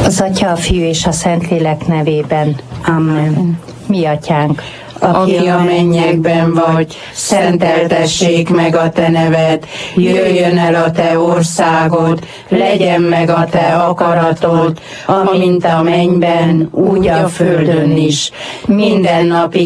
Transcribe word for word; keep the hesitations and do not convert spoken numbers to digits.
Az Atya, a Fiú és a Szentlélek nevében. Amen. Mi atyánk, aki a mennyekben vagy, szenteltessék meg a te neved, jöjjön el a te országod, legyen meg a te akaratod, amint a mennyben, úgy a földön is. Mindennapi